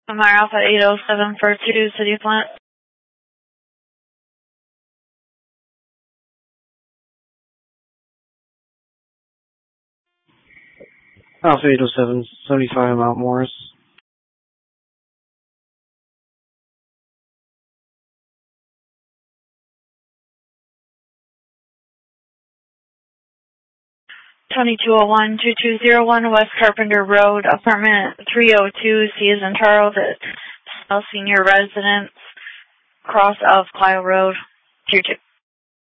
Amar Alpha 807 for 2 City Plant. Alpha 807, 75 Mount Morris. Tony 201-2201 West Carpenter Road, apartment 302, C as in Charles, at Senior Residence, cross of Clio Road, Tier 2.